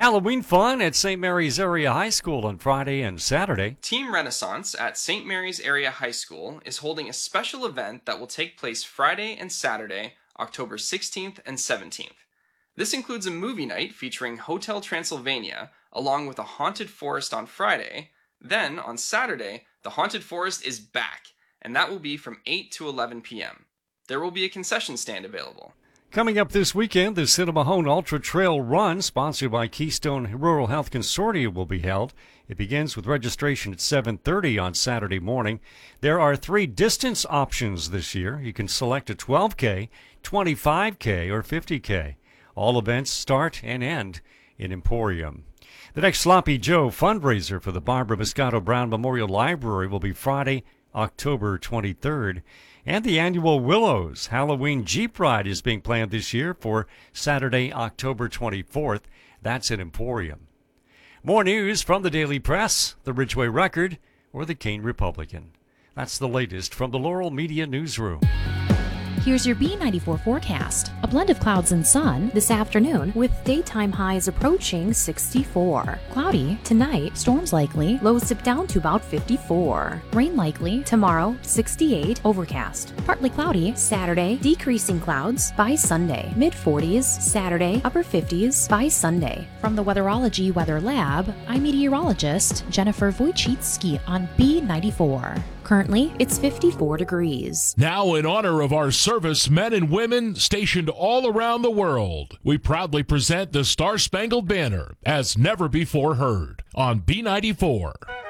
Halloween fun at St. Mary's Area High School on Friday and Saturday. Team Renaissance at St. Mary's Area High School is holding a special event that will take place Friday and Saturday, October 16th and 17th. This includes a movie night featuring Hotel Transylvania, along with a haunted forest on Friday. Then, on Saturday, the haunted forest is back, and that will be from 8 to 11 p.m. There will be a concession stand available. Coming up this weekend, the Cinnamahone Ultra Trail Run, sponsored by Keystone Rural Health Consortium, will be held. It begins with registration at 7:30 on Saturday morning. There are 3 distance options this year. You can select a 12K, 25K, or 50K. All events start and end in Emporium. The next Sloppy Joe fundraiser for the Barbara Moscato Brown Memorial Library will be Friday, October 23rd. And the annual Willows Halloween Jeep Ride is being planned this year for Saturday, October 24th. That's in Emporium. More news from the Daily Press, the Ridgeway Record, or the Kane Republican. That's the latest from the Laurel Media Newsroom. Here's your B94 forecast. A blend of clouds and sun this afternoon with daytime highs approaching 64. Cloudy tonight, storms likely, lows dip down to about 54. Rain likely tomorrow, 68, overcast. Partly cloudy Saturday, decreasing clouds by Sunday. Mid-40s Saturday, upper 50s by Sunday. From the Weatherology Weather Lab, I'm meteorologist Jennifer Wojcicki on B94. Currently, it's 54 degrees. Now, in honor of our servicemen and women stationed all around the world, we proudly present the Star Spangled Banner as never before heard on B94.